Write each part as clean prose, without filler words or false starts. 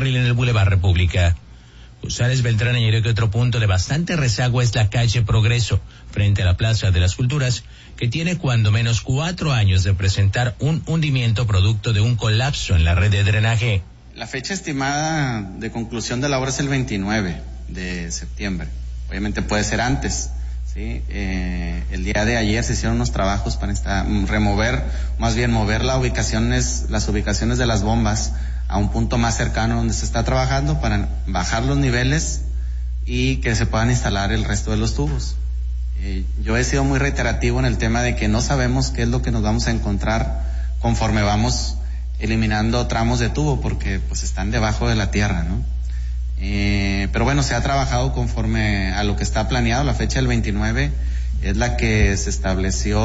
carril en el Boulevard República. González Beltrán añadió que otro punto de bastante rezago es la calle Progreso, frente a la Plaza de las Culturas, que tiene cuando menos 4 años de presentar un hundimiento producto de un colapso en la red de drenaje. La fecha estimada de conclusión de la obra es el 29 de septiembre. Obviamente puede ser antes, ¿sí? El día de ayer se hicieron unos trabajos para mover las ubicaciones de las bombas a un punto más cercano donde se está trabajando para bajar los niveles y que se puedan instalar el resto de los tubos. Yo he sido muy reiterativo en el tema de que no sabemos qué es lo que nos vamos a encontrar conforme vamos eliminando tramos de tubo, porque pues están debajo de la tierra, ¿no? Pero bueno, se ha trabajado conforme a lo que está planeado. La fecha del 29 es la que se estableció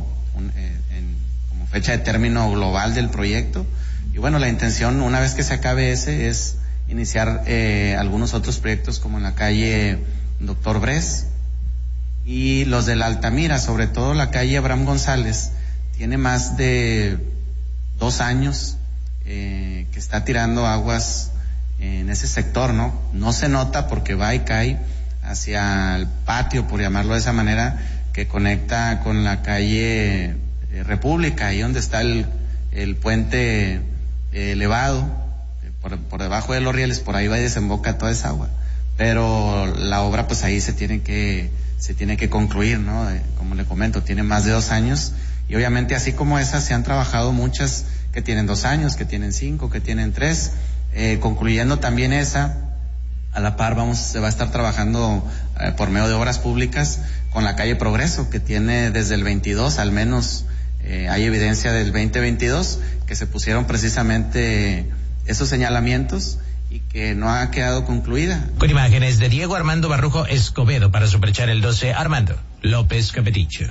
como fecha de término global del proyecto. Y bueno, la intención, una vez que se acabe ese, es iniciar algunos otros proyectos como en la calle Doctor Bres y los de la Altamira, sobre todo la calle Abraham González, tiene más de 2 años que está tirando aguas en ese sector, ¿no? No se nota porque va y cae hacia el patio, por llamarlo de esa manera, que conecta con la calle República, ahí donde está el puente elevado, por debajo de los rieles, por ahí va y desemboca toda esa agua. Pero la obra pues ahí se tiene que concluir, ¿no? Como le comento, tiene más de 2 años y obviamente así como esas se han trabajado muchas que tienen 2 años, que tienen 5, que tienen 3, concluyendo también esa, a la par se va a estar trabajando por medio de obras públicas con la calle Progreso, que tiene desde el 22, al menos hay evidencia del 2022, que se pusieron precisamente esos señalamientos y que no ha quedado concluida. Con imágenes de Diego Armando Barrujo Escobedo para Superchar el 12, Armando López Capeticho.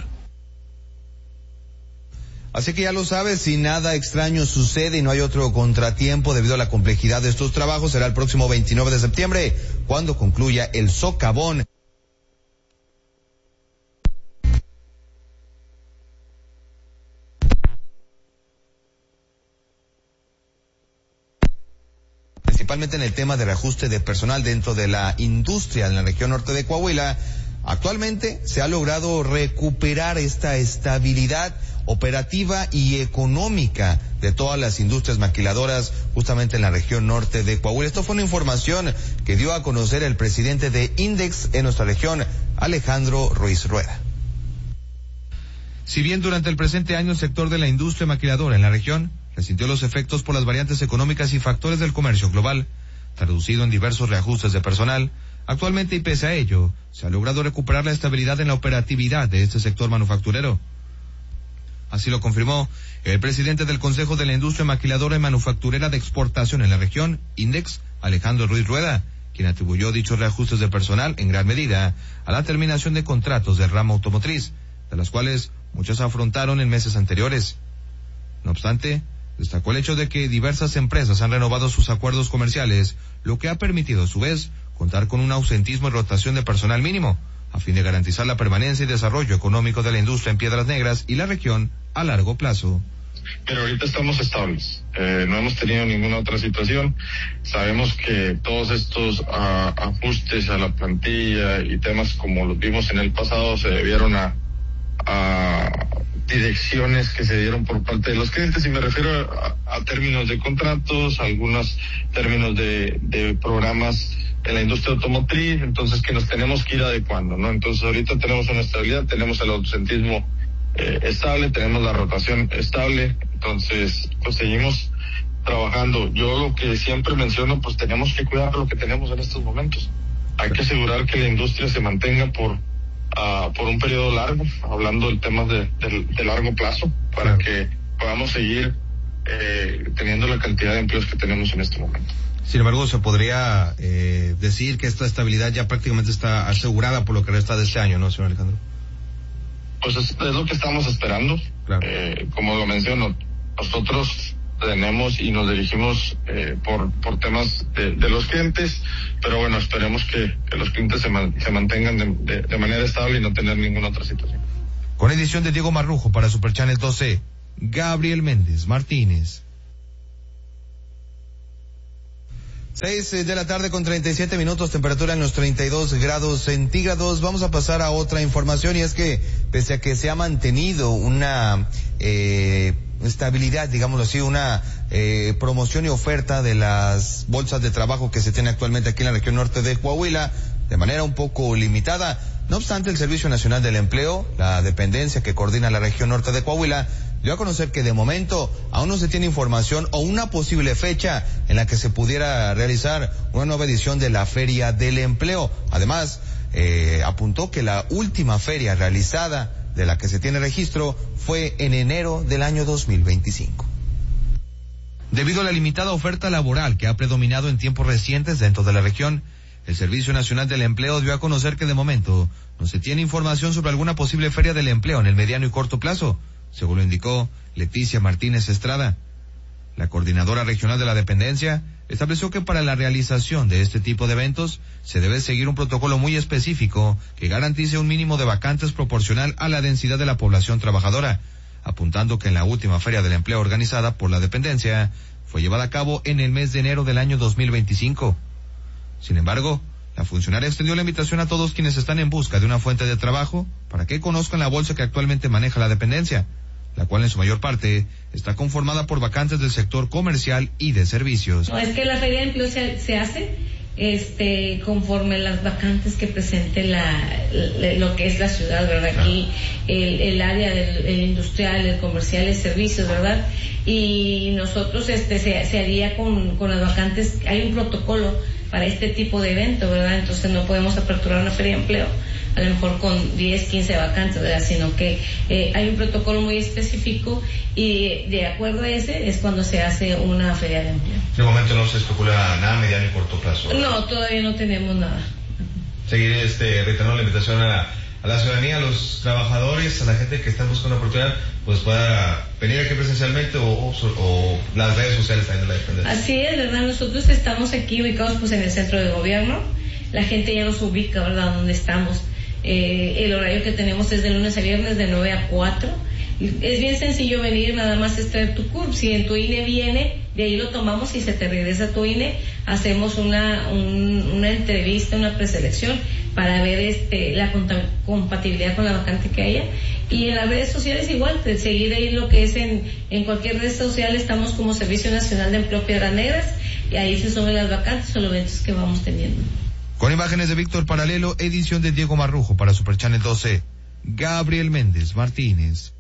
Así que ya lo sabes, si nada extraño sucede y no hay otro contratiempo debido a la complejidad de estos trabajos, será el próximo 29 de septiembre cuando concluya el socavón. Principalmente en el tema de reajuste de personal dentro de la industria en la región norte de Coahuila. Actualmente se ha logrado recuperar esta estabilidad operativa y económica de todas las industrias maquiladoras justamente en la región norte de Coahuila. Esto fue una información que dio a conocer el presidente de INDEX en nuestra región, Alejandro Ruiz Rueda. Si bien durante el presente año el sector de la industria maquiladora en la región resintió los efectos por las variantes económicas y factores del comercio global, traducido en diversos reajustes de personal, actualmente y pese a ello, se ha logrado recuperar la estabilidad en la operatividad de este sector manufacturero. Así lo confirmó el presidente del Consejo de la Industria Maquiladora y Manufacturera de Exportación en la región, INDEX, Alejandro Ruiz Rueda, quien atribuyó dichos reajustes de personal en gran medida a la terminación de contratos del ramo automotriz, de las cuales muchos afrontaron en meses anteriores. No obstante, destacó el hecho de que diversas empresas han renovado sus acuerdos comerciales, lo que ha permitido a su vez contar con un ausentismo y rotación de personal mínimo, a fin de garantizar la permanencia y desarrollo económico de la industria en Piedras Negras y la región a largo plazo. Pero ahorita estamos estables, no hemos tenido ninguna otra situación. Sabemos que todos estos ajustes a la plantilla y temas como los vimos en el pasado se debieron a direcciones que se dieron por parte de los clientes, y me refiero a términos de contratos, algunos términos de programas en la industria automotriz, entonces que nos tenemos que ir adecuando, ¿no? Entonces ahorita tenemos una estabilidad, tenemos el ausentismo estable, tenemos la rotación estable, entonces pues seguimos trabajando. Yo lo que siempre menciono, pues tenemos que cuidar lo que tenemos en estos momentos. Hay que asegurar que la industria se mantenga por un periodo largo, hablando del tema de largo plazo, para que podamos seguir teniendo la cantidad de empleos que tenemos en este momento. Sin embargo, se podría decir que esta estabilidad ya prácticamente está asegurada por lo que resta de este año, ¿no, señor Alejandro? Pues es lo que estamos esperando. Claro. Como lo menciono, nosotros tenemos y nos dirigimos por temas de los clientes, pero bueno, esperemos que los clientes se mantengan de manera estable y no tener ninguna otra situación. Con edición de Diego Marrujo para Super Channel 12, Gabriel Méndez Martínez. 6 de la tarde con 37 minutos, temperatura en los 32 grados centígrados. Vamos a pasar a otra información, y es que pese a que se ha mantenido una estabilidad, digámoslo así, una promoción y oferta de las bolsas de trabajo que se tiene actualmente aquí en la región norte de Coahuila, de manera un poco limitada. No obstante, el Servicio Nacional del Empleo, la dependencia que coordina la región norte de Coahuila, dio a conocer que de momento aún no se tiene información o una posible fecha en la que se pudiera realizar una nueva edición de la Feria del Empleo. Además, apuntó que la última feria realizada de la que se tiene registro fue en enero del año 2025. Debido a la limitada oferta laboral que ha predominado en tiempos recientes dentro de la región, el Servicio Nacional del Empleo dio a conocer que de momento no se tiene información sobre alguna posible feria del empleo en el mediano y corto plazo, según lo indicó Leticia Martínez Estrada. La coordinadora regional de la dependencia estableció que para la realización de este tipo de eventos se debe seguir un protocolo muy específico que garantice un mínimo de vacantes proporcional a la densidad de la población trabajadora, apuntando que en la última feria del empleo organizada por la dependencia fue llevada a cabo en el mes de enero del año 2025. Sin embargo, la funcionaria extendió la invitación a todos quienes están en busca de una fuente de trabajo para que conozcan la bolsa que actualmente maneja la dependencia, la cual en su mayor parte está conformada por vacantes del sector comercial y de servicios. No, es que la feria de empleo se hace conforme las vacantes que presente lo que es la ciudad, ¿verdad? Aquí el área del industrial, el comercial, el servicios, ¿verdad? Y nosotros se haría con las vacantes. Hay un protocolo para este tipo de evento, ¿verdad? Entonces no podemos aperturar una feria de empleo a lo mejor con 10, 15 vacantes, ¿verdad? Sino que hay un protocolo muy específico, y de acuerdo a ese es cuando se hace una feria de empleo. De momento no se especula nada a mediano y corto plazo, ¿verdad? No, todavía no tenemos nada. Seguir reiterando la invitación a la ciudadanía, a los trabajadores, a la gente que está buscando una oportunidad, pues pueda venir aquí presencialmente o las redes sociales también de la dependencia. Así es, ¿verdad? Nosotros estamos aquí ubicados pues en el centro de gobierno. La gente ya nos ubica, ¿verdad?, donde estamos. El horario que tenemos es de lunes a viernes de 9 a 4. Es bien sencillo venir, nada más es traer tu CURP. Si en tu INE viene, de ahí lo tomamos y se te regresa tu INE. Hacemos una entrevista, una preselección para ver la compatibilidad con la vacante que haya. Y en las redes sociales igual, seguir ahí lo que es en cualquier red social. Estamos como Servicio Nacional de Empleo Piedras Negras, y ahí se suben las vacantes o los eventos que vamos teniendo. Con imágenes de Víctor Paralelo, edición de Diego Marrujo para Super Channel 12, Gabriel Méndez Martínez.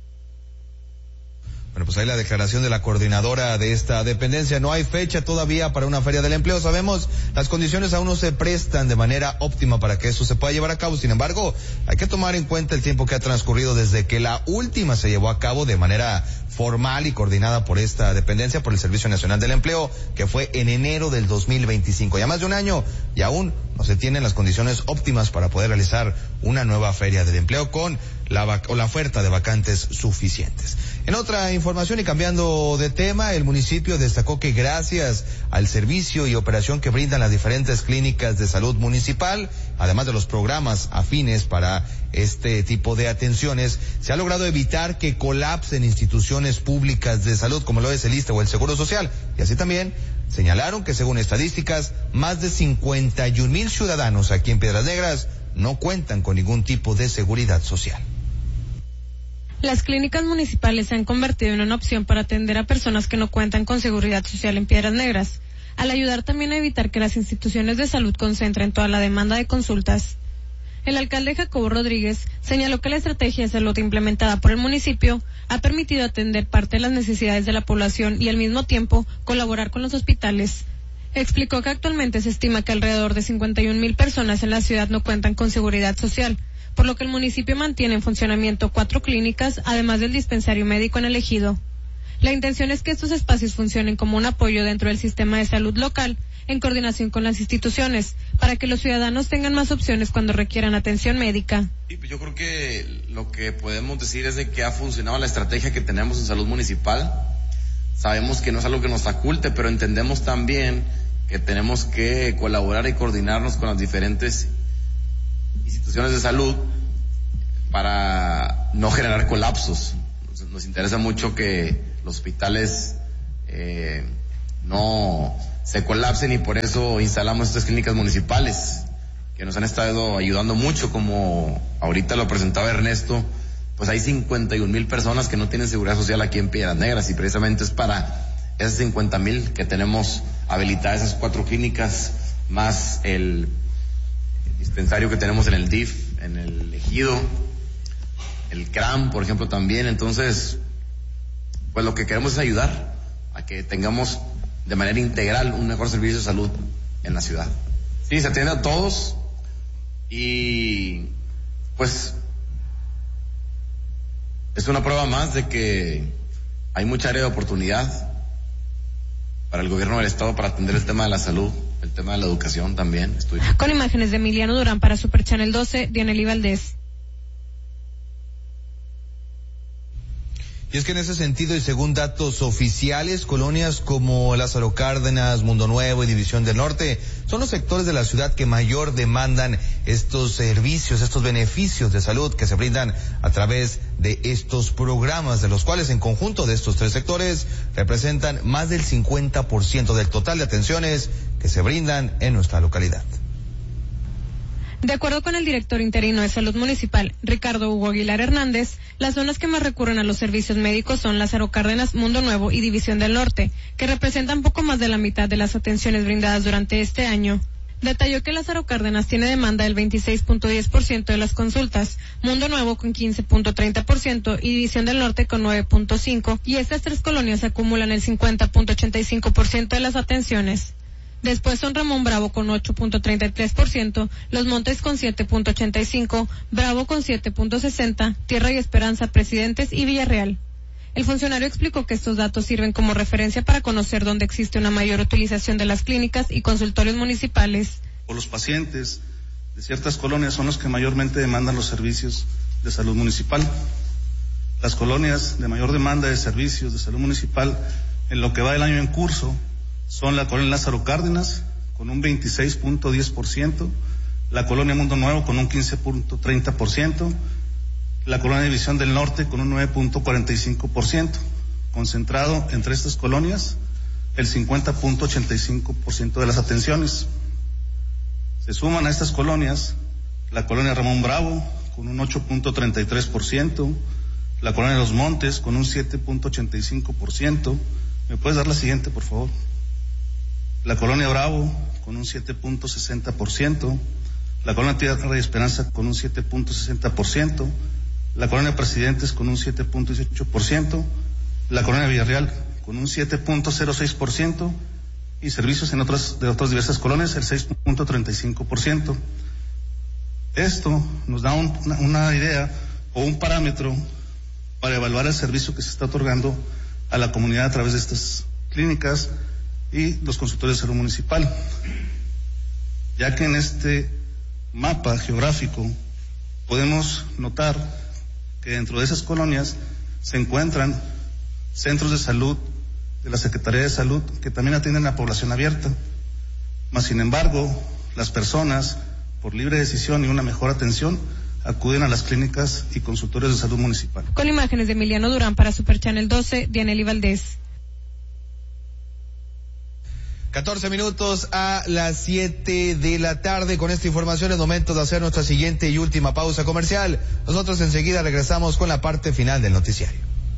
Bueno, pues ahí la declaración de la coordinadora de esta dependencia. No hay fecha todavía para una feria del empleo. Sabemos, las condiciones aún no se prestan de manera óptima para que eso se pueda llevar a cabo. Sin embargo, hay que tomar en cuenta el tiempo que ha transcurrido desde que la última se llevó a cabo de manera formal y coordinada por esta dependencia, por el Servicio Nacional del Empleo, que fue en enero del 2025. Ya más de un año, y aún no se tienen las condiciones óptimas para poder realizar una nueva feria del empleo con la oferta de vacantes suficientes. En otra información y cambiando de tema, el municipio destacó que gracias al servicio y operación que brindan las diferentes clínicas de salud municipal, además de los programas afines para este tipo de atenciones, se ha logrado evitar que colapsen instituciones públicas de salud como lo es el ISSSTE o el Seguro Social. Y así también señalaron que según estadísticas, más de 51,000 ciudadanos aquí en Piedras Negras no cuentan con ningún tipo de seguridad social. Las clínicas municipales se han convertido en una opción para atender a personas que no cuentan con seguridad social en Piedras Negras, al ayudar también a evitar que las instituciones de salud concentren toda la demanda de consultas. El alcalde Jacobo Rodríguez señaló que la estrategia de salud implementada por el municipio ha permitido atender parte de las necesidades de la población y al mismo tiempo colaborar con los hospitales. Explicó que actualmente se estima que alrededor de 51,000 personas en la ciudad no cuentan con seguridad social, por lo que el municipio mantiene en funcionamiento 4 clínicas, además del dispensario médico en el ejido. La intención es que estos espacios funcionen como un apoyo dentro del sistema de salud local, en coordinación con las instituciones, para que los ciudadanos tengan más opciones cuando requieran atención médica. Yo creo que lo que podemos decir es de que ha funcionado la estrategia que tenemos en salud municipal. Sabemos que no es algo que nos faculte, pero entendemos también que tenemos que colaborar y coordinarnos con las diferentes instituciones de salud para no generar colapsos. Nos interesa mucho que los hospitales no se colapsen, y por eso instalamos estas clínicas municipales que nos han estado ayudando mucho. Como ahorita lo presentaba Ernesto, pues hay 51,000 personas que no tienen seguridad social aquí en Piedras Negras, y precisamente es para esas 50,000 que tenemos habilitadas esas 4 clínicas, más el dispensario que tenemos en el DIF, en el Ejido, el CRAM, por ejemplo, también. Entonces, pues lo que queremos es ayudar a que tengamos de manera integral un mejor servicio de salud en la ciudad. Sí, se atiende a todos, y pues es una prueba más de que hay mucha área de oportunidad para el gobierno del estado para atender el tema de la salud, el tema de la educación también. Con imágenes de Emiliano Durán para Super Channel 12, Dianely Valdés. Y es que en ese sentido, y según datos oficiales, colonias como Lázaro Cárdenas, Mundo Nuevo y División del Norte son los sectores de la ciudad que mayor demandan estos servicios, estos beneficios de salud que se brindan a través de estos programas, de los cuales en conjunto de estos 3 sectores representan más del 50% del total de atenciones que se brindan en nuestra localidad. De acuerdo con el director interino de Salud Municipal, Ricardo Hugo Aguilar Hernández, las zonas que más recurren a los servicios médicos son Lázaro Cárdenas, Mundo Nuevo y División del Norte, que representan poco más de la mitad de las atenciones brindadas durante este año. Detalló que Lázaro Cárdenas tiene demanda del 26.10% de las consultas, Mundo Nuevo con 15.30% y División del Norte con 9.5%, y estas 3 colonias acumulan el 50.85% de las atenciones. Después son Ramón Bravo con 8.33%, Los Montes con 7.85%, Bravo con 7.60%, Tierra y Esperanza, Presidentes y Villarreal. El funcionario explicó que estos datos sirven como referencia para conocer dónde existe una mayor utilización de las clínicas y consultorios municipales. Los pacientes de ciertas colonias son los que mayormente demandan los servicios de salud municipal. Las colonias de mayor demanda de servicios de salud municipal en lo que va del año en curso son la colonia Lázaro Cárdenas con un 26.10%, la colonia Mundo Nuevo con un 15.30%, la colonia División del Norte con un 9.45%, concentrado entre estas colonias el 50.85% de las atenciones. Se suman a estas colonias la colonia Ramón Bravo con un 8.33%, la colonia Los Montes con un 7.85%. ¿Me puedes dar la siguiente, por favor? La colonia Bravo con un 7.60%, la colonia Tierra y Esperanza con un 7.60%, la colonia Presidentes con un 7.18%, la colonia Villarreal con un 7.06% y servicios de otras diversas colonias el 6.35%. Esto nos da una idea o un parámetro para evaluar el servicio que se está otorgando a la comunidad a través de estas clínicas y los consultorios de salud municipal, ya que en este mapa geográfico podemos notar que dentro de esas colonias se encuentran centros de salud de la Secretaría de Salud que también atienden a la población abierta, mas sin embargo las personas por libre decisión y una mejor atención acuden a las clínicas y consultorios de salud municipal. Con imágenes de Emiliano Durán para Super Channel 12, Dianely Valdés. 14 minutos a las 7 de la tarde. Con esta información es momento de hacer nuestra siguiente y última pausa comercial. Nosotros enseguida regresamos con la parte final del noticiario.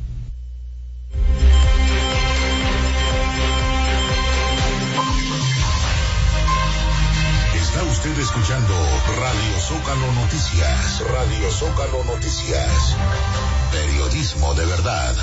Está usted escuchando Radio Zócalo Noticias. Radio Zócalo Noticias. Periodismo de verdad.